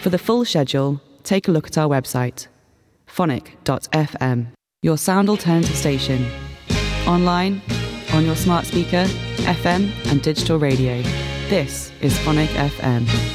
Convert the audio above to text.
For the full schedule, take a look at our website, phonic.fm, your sound alternative station. Online, on your smart speaker, FM and digital radio. This is Phonic FM.